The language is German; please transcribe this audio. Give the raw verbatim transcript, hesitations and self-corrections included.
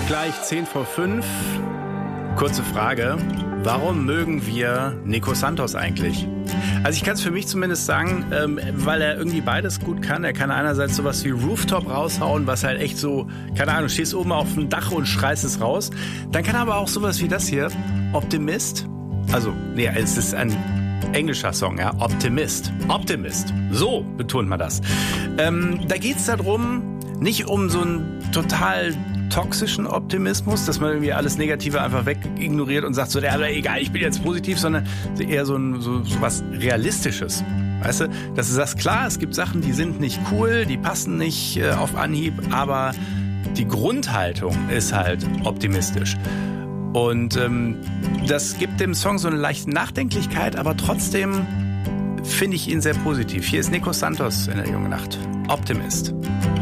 gleich zehn vor fünf. Kurze Frage. Warum mögen wir Nico Santos eigentlich? Also ich kann es für mich zumindest sagen, ähm, weil er irgendwie beides gut kann. Er kann einerseits sowas wie Rooftop raushauen, was halt echt so, keine Ahnung, stehst oben auf dem Dach und schreist es raus. Dann kann er aber auch sowas wie das hier, Optimist. Also, nee, es ist ein englischer Song, ja, Optimist. Optimist. So betont man das. Ähm, da geht's darum, nicht um so einen total toxischen Optimismus, dass man irgendwie alles Negative einfach wegignoriert und sagt so, ja, egal, ich bin jetzt positiv, sondern eher so, ein, so, so was Realistisches. Weißt du, dass du sagst, klar, es gibt Sachen, die sind nicht cool, die passen nicht äh, auf Anhieb, aber die Grundhaltung ist halt optimistisch. Und ähm, das gibt dem Song so eine leichte Nachdenklichkeit, aber trotzdem finde ich ihn sehr positiv. Hier ist Nico Santos in der Jungen Nacht. Optimist.